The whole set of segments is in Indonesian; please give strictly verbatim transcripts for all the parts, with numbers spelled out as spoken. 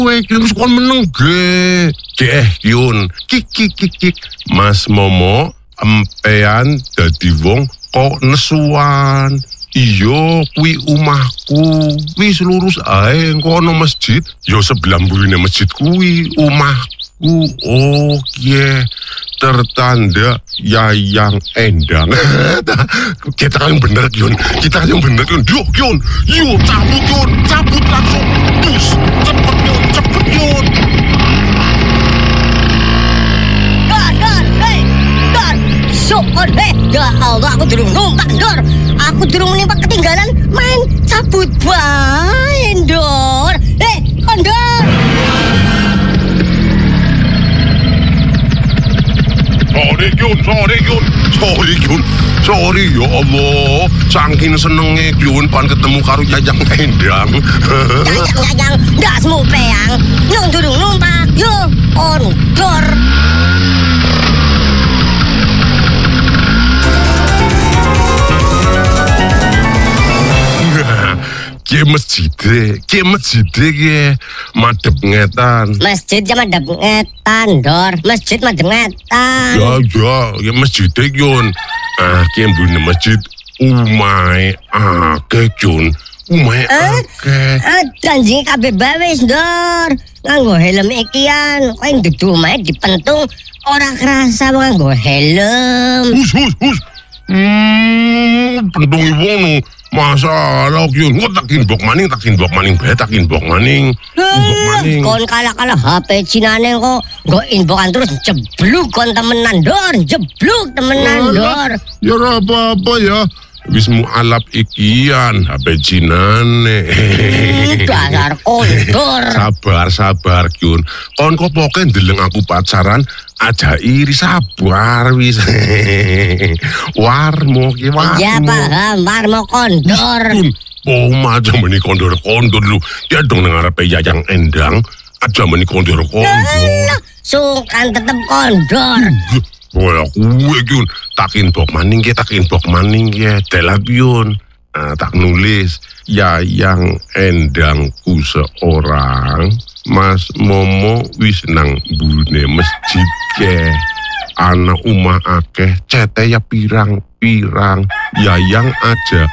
Kowe iki wis kon meneng ge. Geh Yun, kik kik kik kik. Mas Momo empean dadi wong kok nesuan. Iya, kuwi omahku. Wis lurus ae kono masjid. Ya sebelah mburine masjid kuwi omahku. Oh, yeah. Tertanda Yayang Endang. Kita kan yang bener, Yun. Kita kan yang bener, Yun. Yuk, Yun. Yuk, cabut, Yun. Cabut langsung. Bus. Cepet, Yun. Cepet, Yun. Dor, Dor, hei, Dor. Syukur, hei. Ya Allah, aku durung numpak, Dor. Aku durung numpak ketinggalan main cabut bae, Dor. Hei, Kondor. Sorry Yun, sorry Yun, sorry Yun, sorry ya Allah. Saking senenge Yun pan ketemu karo Yayang Endang. Yayang, Yayang, dasmu peang. Nung durung numpak, yuk, Kondor. Ki masjid, ki masjid ki madhep ngetan. Masjid ya madhep ngetan, Dor. Masjid madhep ngetan. Ya ya, ya masjid Yun. Ah, ki mbune masjid umahe akeh Yun. Umahe akeh. Ah, janji kabeh bawis, Dor. Nganggo helm ikian, kowe dudu omahe dipentung ora kerasa nganggo helm. Hus hus hus. Hmm, pentung iwono. Masalah Yun, kok tak inbok maning, tak inbok maning, bae tak inbok maning. Inbok maning. Kon kalah-kalah H P Cinane kok nggo inbokan terus jebluk kon temenan, Dor. Jebluk temenan, Dor. Ya ora apa-apa ya. Wis mualaf ikian H P Cinane. Hmm, dasar Kondor. Sabar, sabar Yun. Kon kok poke ndeleng aku pacaran aja iri, sabar wis. Warmo ki warmo. Iya paham, warmo Kondor. Yun, oh aja meni kondor-kondor lu. Ya dong nang arepe Yayang Endang, aja meni kondor-kondor. Sungkan tetep Kondor. Wah, kuwe Yun, tak inbok maning ki, tak inbok maning ki, delap Yun. Nah, tak nulis Yayang Endangku seorang, Mas Momo wis nang mbune masjid ke. Ana umah akeh, cete ya pirang-pirang. Yayang aja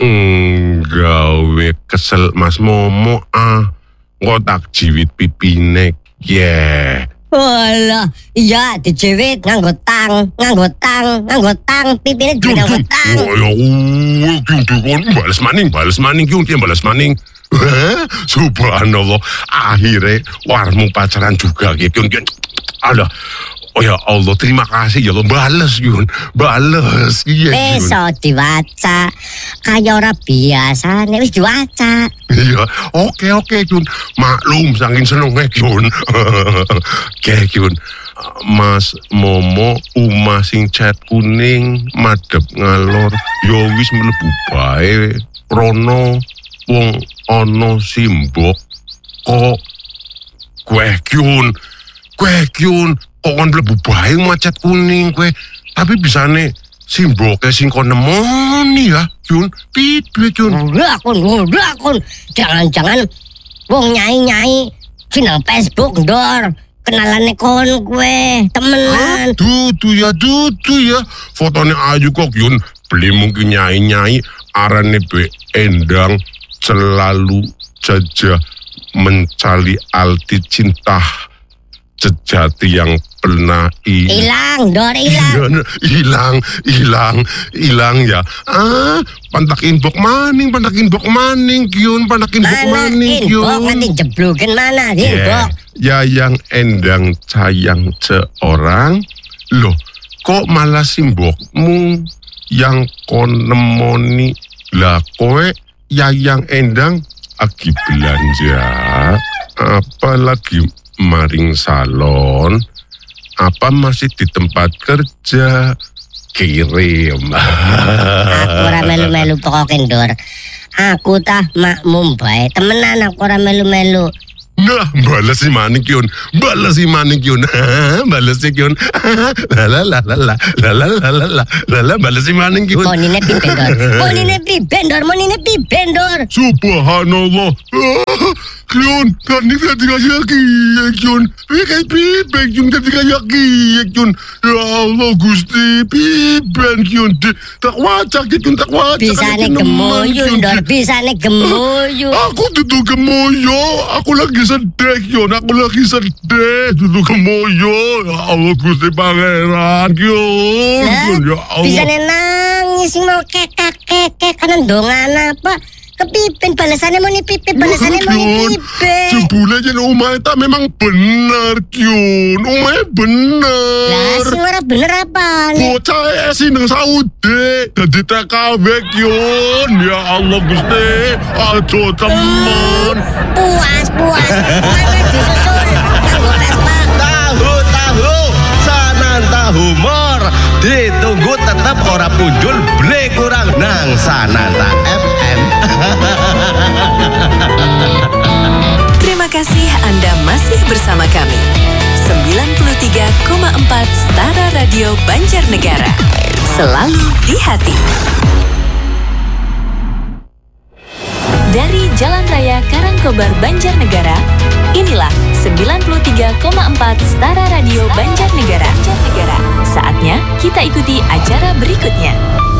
nggawe kesel Mas Momo ah. Ngotak jiwit pipine ye. Walah, iya dijewit nganggo tang, nganggo tang, nganggo tang, pipine juga nganggo tang. Oh ya, oh, Yun, kon bales maning, bales maning Yun, ki bales maning. Subhanallah, akhirnya warmu pacaran juga ki Yun. Aduh, oh ya Allah, terima kasih ya lo, bales Yun, bales. Iya Yun. Besok diwaca, kaya ora biasane wis diwaca. Iya, oke oke Yun, maklum saking senenge Yun. Oke Yun, Mas Momo umah sing cat kuning madhep ngalor, yo wis mlebu bae. Rono wong ana simbok kok kowe Yun, kowe Yun, kok kon mlebu bae macet kuning kowe. Tapi bisane simboke sing kon nemoni ya Yun, piye Yun? Ora kon, ora kon. Jangan-jangan wong nyai-nyai jeneng Facebook, Dor. Kenalane kon kowe, temenan. Dudu ya, dudu ya. Fotone ayu kok Yun. Beli mungkin nyai-nyai arane be Endang selalu saja mencari arti cinta sejati yang pernah hilang, Dor, hilang. Hilang, hilang, hilang ya. Ah, pantak inbok maning, pantak inbok maning, Yun, pantak inbok maning, Yun. Mana inbok, nanti jeblokin mana, inbok. Yayang Endang sayang seorang. Loh, kok malah simbokmu yang kon nemoni? Lah, kowe Yayang Endang lagi belanja, apalagi maring salon, apa masih di tempat kerja? Kirim. Aku ora melu-melu pokoke, Dor. Aku tah makmum bae, temenan aku ora melu-melu. Nah, balas si maning Yun, balas si maning Yun, balas si Yun, lala lala lala lala lala lala balas si maning Yun. Monine pipen, Dor. Monine pipen, Dor. Monine pipen, Dor. Subhanallah. Yun, tadi tadi kayak kiek Yun. Kayak pipen Yun, tadi kayak kiek Yun. Ya Allah Gusti, pipen Yun. Tak wacak Yun, tak wacak. Bisane gemoyo, Ndor, bisane gemoyo. Aku duduk gemoyo, aku lagi sedih Yun, aku lagi sedih. Duduk gemoyo, ya Allah Gusti Pangeran Yun. Yun, ya Allah. Bisane nangis mau kekak-kekak kanan dongan apa? Kepipen balasannya mau nih pipen, balasannya mau nih pipen. Jebule jen umay ta memang bener Yun, umay bener. Lah sing ora bener apa nih? Bocah esi nang Saudi dadi T K W Yun. Ya Allah Gusti, aduh temen. Puas, puas. Mana disusul kanggo Vespa. Tahu-tahu Sananta Humor ditunggu tetap ora punjul ble kurang nang Sananta F M. Terima kasih Anda masih bersama kami. sembilan puluh tiga koma empat Stara Radio Banjarnegara. Selalu di hati. Dari Jalan Raya Karangkobar Banjarnegara, inilah sembilan puluh tiga koma empat Stara Radio Banjarnegara. Saatnya kita ikuti acara berikutnya.